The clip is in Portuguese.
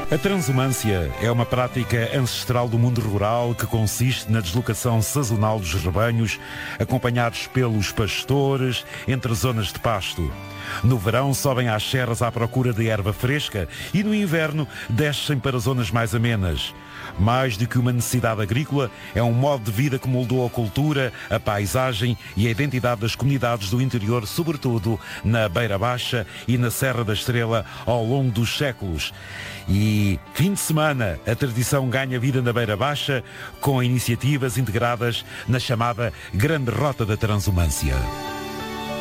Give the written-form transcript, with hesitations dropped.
A transumância é uma prática ancestral do mundo rural que consiste na deslocação sazonal dos rebanhos, acompanhados pelos pastores entre zonas de pasto. No verão sobem às serras à procura de erva fresca e no inverno descem para zonas mais amenas. Mais do que uma necessidade agrícola, é um modo de vida que moldou a cultura, a paisagem e a identidade das comunidades do interior, sobretudo na Beira Baixa e na Serra da Estrela ao longo dos séculos. E fim de semana, a tradição ganha vida na Beira Baixa com iniciativas integradas na chamada Grande Rota da Transumância.